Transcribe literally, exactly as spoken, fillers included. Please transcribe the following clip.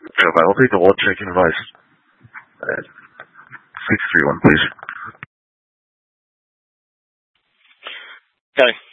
Yeah, I'll take the wall checking device. Uh, six three one, please. Okay.